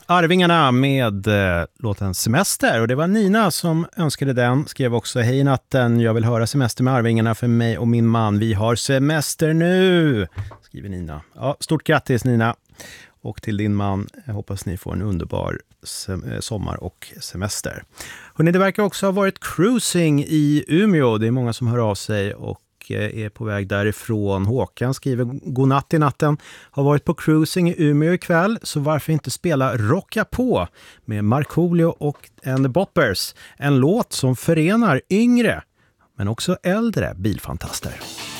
Arvingarna med låten Semester, och det var Nina som önskade den. Skrev också: hej natten, jag vill höra Semester med Arvingarna för mig och min man. Vi har semester nu, skriver Nina. Ja, stort grattis Nina, och till din man. Jag hoppas ni får en underbar sommar och semester. Hörrni, det verkar också ha varit cruising i Umeå. Det är många som hör av sig och är på väg därifrån. Håkan skriver: godnatt i natten. Har varit på cruising i Umeå ikväll, så varför inte spela Rocka på med Markoolio och And the Boppers. En låt som förenar yngre men också äldre bilfantaster.